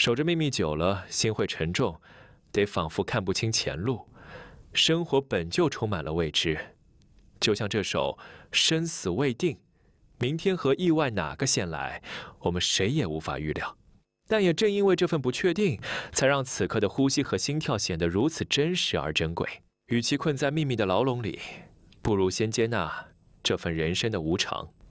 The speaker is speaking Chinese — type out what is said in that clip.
守着秘密久了，心会沉重，得仿佛看不清前路。生活本就充满了未知，就像这首《生死未定》，明天和意外哪个先来，我们谁也无法预料。但也正因为这份不确定，才让此刻的呼吸和心跳显得如此真实而珍贵。与其困在秘密的牢笼里，不如先接纳这份人生的无常。